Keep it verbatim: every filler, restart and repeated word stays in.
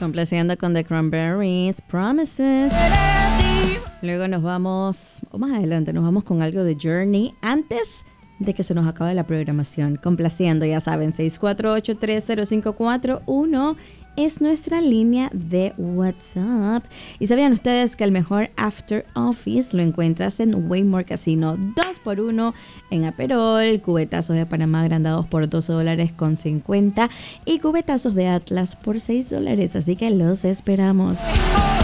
Complaciendo con The Cranberries, Promises. Luego nos vamos, o más adelante, nos vamos con algo de Journey. Antes de que se nos acabe la programación. Complaciendo, ya saben, seis cuatro ocho, tres cero cinco cuatro uno es nuestra línea de WhatsApp. ¿Y sabían ustedes que el mejor After Office lo encuentras en Waymore Casino? dos por uno en Aperol, cubetazos de Panamá agrandados por doce dólares con cincuenta y cubetazos de Atlas por seis dólares. Así que los esperamos.